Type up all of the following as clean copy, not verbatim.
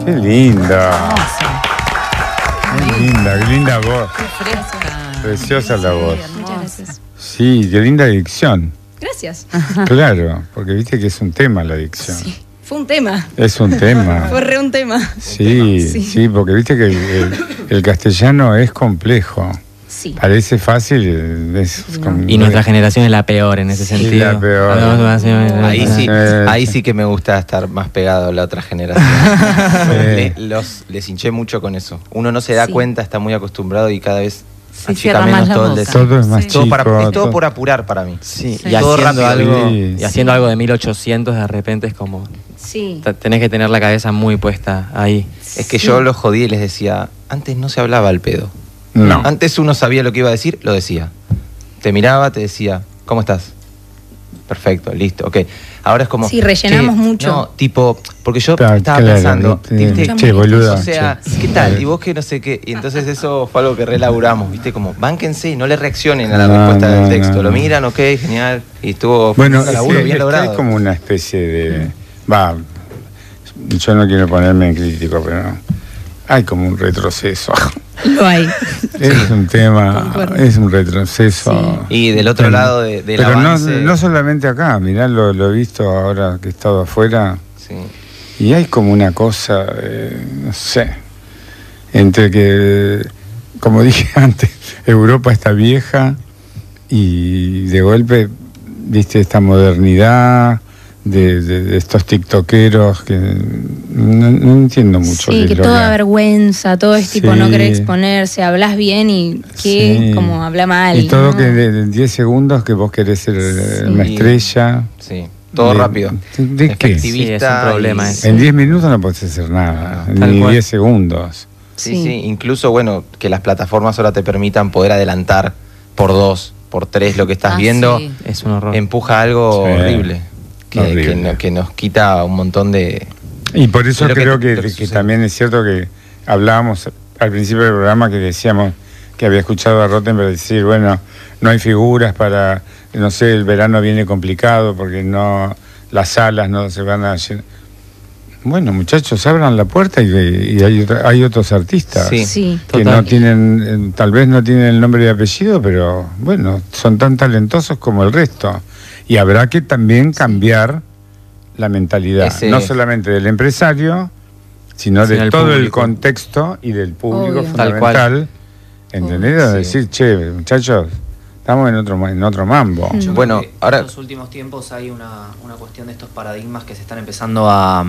Qué linda. Qué linda voz. Qué fresca. Preciosa la voz. Muchas gracias. Sí, qué linda dicción. Gracias. Claro, porque viste que es un tema la dicción. Sí, fue un tema. Es un tema. Fue re un tema. Sí, porque viste que el castellano es complejo. Sí. Parece fácil. Y nuestra generación es la peor en ese sentido. La peor. Ahí sí que me gusta estar más pegado a la otra generación. Les hinché mucho con eso. Uno no se da cuenta, está muy acostumbrado y cada vez achica menos todo el deseo. Todo es más chico. Es todo por apurar para mí. Sí. Y Todo haciendo rápido. Y haciendo algo de 1800 de repente es como... Sí. Tenés que tener la cabeza muy puesta ahí. Es que yo los jodí y les decía, antes no se hablaba al pedo. No. Antes uno sabía lo que iba a decir, lo decía. Te miraba, te decía, ¿cómo estás? Perfecto, listo, ok. Ahora es como... Sí, rellenamos mucho. No, tipo, porque yo Claro, estaba claro, pensando, ¿viste? che, boluda. O sea, che. ¿qué tal? Y vos que no sé qué. Y entonces eso fue algo que relaburamos, ¿viste? Como, bánquense y no le reaccionen a la respuesta del texto. Lo miran, ok, genial. Y estuvo Bueno, un laburo bien logrado. Es como una especie de... yo no quiero ponerme en crítico, pero hay como un retroceso. Lo hay. Es un tema, Concuerdo. es un retroceso. Sí. Y del otro lado del pero avance... no solamente acá, mirá, lo he visto ahora que he estado afuera. Sí. Y hay como una cosa, no sé, entre que, como dije antes, Europa está vieja y de golpe, viste, esta modernidad de estos tiktokeros que no entiendo mucho. Sí, que toda vergüenza, todo es tipo Sí. no querer exponerse, hablas bien y que Sí. como habla mal. Y todo ¿no? que de 10 segundos que vos querés ser una estrella. Sí, todo rápido. ¿De qué? Sí, es un problema eso. En 10 minutos no podés hacer nada, Tal ni cual. 10 segundos. Sí, incluso, bueno, que las plataformas ahora te permitan poder adelantar por 2, por 3 lo que estás viendo, sí. Es un horror. empuja algo Sí. horrible. Horrible. Que nos quita un montón de... Y por eso de lo creo lo que sucede. también es cierto que hablábamos al principio del programa que decíamos que había escuchado a Rottenberg decir, bueno, no hay figuras para, no sé, el verano viene complicado porque no, las salas no se van a llenar. Bueno, muchachos, abran la puerta y hay otros artistas Sí. Sí. que Total. no tienen, tal vez no tienen el nombre y apellido, pero bueno, son tan talentosos como el resto. Y habrá que también cambiar la mentalidad, no solamente del empresario, sino de del todo el público. contexto y del público Obvio. Tal cual. fundamental. ¿Entendés? Sí. Decir, che, muchachos, estamos en otro mambo. Yo Bueno, creo que ahora- en los últimos tiempos hay una cuestión de estos paradigmas que se están empezando a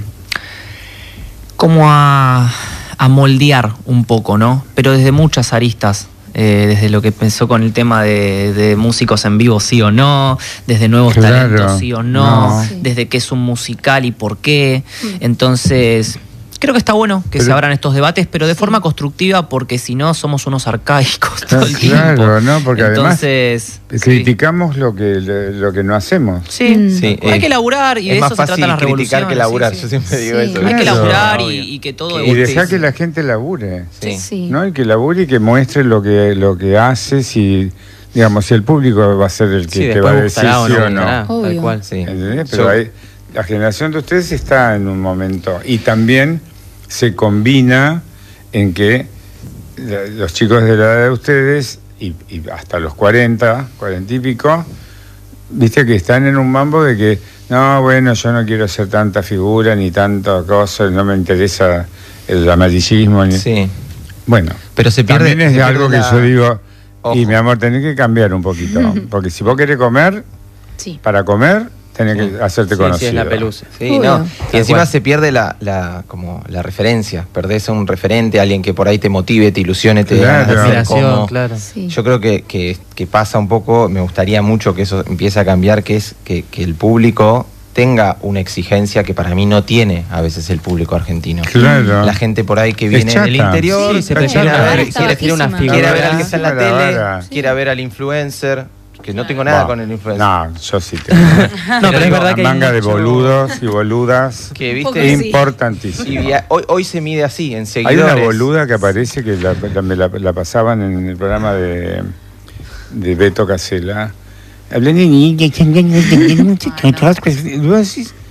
como a moldear un poco, ¿no? Pero desde muchas aristas. Desde lo que pensó con el tema de músicos en vivo sí o no, desde nuevos Claro, talentos sí o no, no. Sí. desde qué es un musical y por qué. Entonces, creo que está bueno que Pero- se abran estos debates, pero de forma constructiva, porque si no somos unos arcaicos todo el tiempo. Claro, ¿no? Porque Entonces, criticamos lo que no hacemos. sí, Sí, hay que laburar y de es eso más se fácil tratan las criticar revoluciones. que laburar, sí, yo sí. siempre digo Sí. eso. Hay Hay que Claro. laburar Obvio. y que todo Y evolucione. dejar que la gente labure. Sí. Sí. ¿No? Y que labure y que muestre lo que hace, si, digamos, si el público va a ser el que Sí, te va a después decir gustará o sí no o no. gustará, tal Obvio. cual. Sí. ¿Entendés? Pero Yo- la generación de ustedes está en un momento y también se combina en que los chicos de la edad de ustedes y hasta los 40 y pico, viste que están en un mambo de que no, bueno, yo no quiero hacer tanta figura ni tanta cosa, no me interesa el amarillismo ni... Sí. Bueno, Pero se pierde... también es se algo pierde que yo digo, Ojo. y mi amor, tenés que cambiar un poquito, porque si vos querés comer, Sí. para comer, tenés que hacerte Sí, conocido. sí, es la pelusa. Sí, Obvio. no. Y Tal encima cual. se pierde como la referencia. Perdés a un referente, alguien que por ahí te motive, te ilusione, te Claro. haga hacer Admiración, como... claro. Sí. Yo creo que pasa un poco, me gustaría mucho que eso empiece a cambiar, que es que el público tenga una exigencia que para mí no tiene a veces el público argentino. Claro. La gente por ahí que Es viene del chata. interior, Sí, se quiere prefiere la vara ver, está quiere una bajísima. figura. quiere ver al que está en la La tele, vara. quiere ver al influencer, que no tengo nada Bah, con el influencer. No, yo sí tengo. No, pero es digo, verdad que hay Una manga de mucho- boludos y boludas Que Un poco viste, sí. importantísimo. hoy se mide así, en Hay seguidores. una boluda que aparece que me la pasaban en el programa de Beto Casella. Hablando de... Vos decís,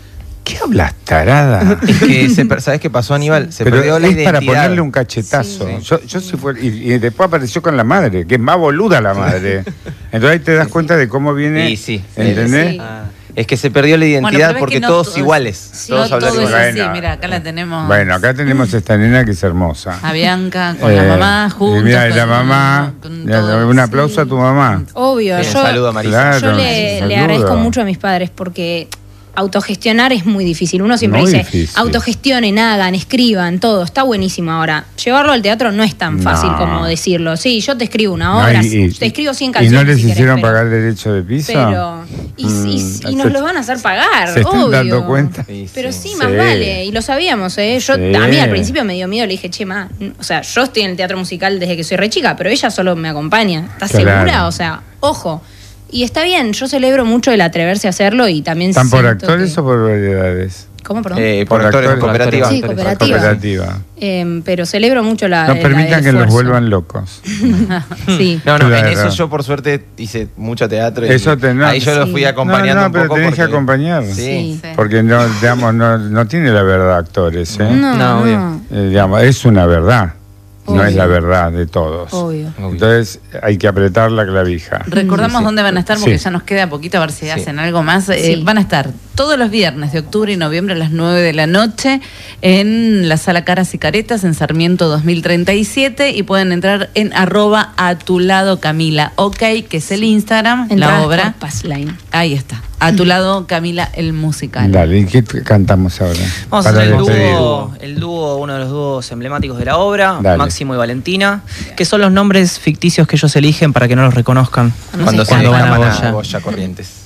¿Qué hablas, tarada? Es que, ¿sabes qué pasó, Aníbal? Se Pero perdió la es identidad. para ponerle un cachetazo. Sí. Yo si fuera, y después apareció con la madre, que es más boluda la madre. Entonces ahí te das cuenta de cómo viene. Sí, sí. ¿Entendés? Sí. Es que se perdió la identidad Bueno, pero es porque que no todos todo- iguales. sí, Todos no hablan todo igual. es así, Bueno. mira, acá la tenemos. Bueno, acá tenemos esta nena que es hermosa. A Bianca con la mamá juntos. Y mira, y con- la mamá. con Mira, todo. un aplauso a tu mamá. Obvio, Bien, yo, saludo a Marisa. Claro. yo le saludo. agradezco mucho a mis padres porque autogestionar es muy difícil. Uno siempre Muy dice, difícil. autogestionen, hagan, escriban, todo. Está buenísimo. Ahora, llevarlo al teatro no es tan fácil No. como decirlo. Sí, yo te escribo una No, obra, te escribo 100 ¿Y canciones. no les si querés, hicieron pero- pagar derecho de piso? Pero, y nos lo van a hacer pagar, ¿Se están obvio. dando cuenta? Sí, Pero sí. sí, más Sí. vale. Y lo sabíamos, ¿eh? Yo, Sí. a mí al principio me dio miedo, le dije, che, ma, o sea, yo estoy en el teatro musical desde que soy re chica, pero ella solo me acompaña. ¿Estás Claro. segura? O sea, ojo. Y está bien, yo celebro mucho el atreverse a hacerlo y también ¿Están por siento actores que- o por variedades? ¿Cómo, perdón? Por actores, actores, cooperativa. Sí, cooperativa. Cooperativa. Pero celebro mucho la. No la permitan del que los esfuerzo. vuelvan locos. Sí. No, en Claro. eso yo por suerte hice mucho teatro. Y Eso te- no, ahí yo los fui sí. acompañando No, un pero poco. tenés que porque- acompañar. Sí. Sí. Sí. Porque no, digamos, no tiene la verdad actores, ¿eh? No, No, obvio. no. Digamos, es una verdad, no Obvio. es la verdad de todos. Obvio. Entonces hay que apretar la clavija. Recordamos Sí. dónde van a estar porque Sí. ya nos queda poquito a ver si Sí. hacen algo más. Sí. Van a estar todos los viernes de octubre y noviembre a las 9 de la noche en la Sala Caras y Caretas en Sarmiento 2037 y pueden entrar en @atulado_Camila, ok, que es el Instagram, Entradas la obra. por Passline. Ahí está, a tu lado Camila el musical. Dale, ¿y qué cantamos ahora? Vamos a Para hacer despedir. el dúo, uno de los dúos emblemáticos de la obra, Dale. Máximo y Valentina, que son los nombres ficticios que ellos eligen para que no los reconozcan Cuando se cuando van a llaman Goya. Goya Corrientes.